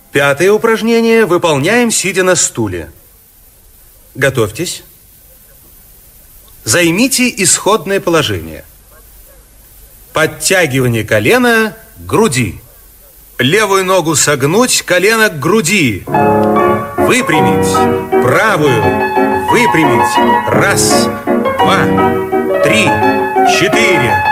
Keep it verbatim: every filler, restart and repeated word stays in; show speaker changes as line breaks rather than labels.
Пятое упражнение выполняем, сидя на стуле. Готовьтесь. Займите исходное положение. Подтягивание колена к груди. Левую ногу согнуть, колено к груди. Выпрямить. Правую. Выпрямить. Раз, два, три, четыре,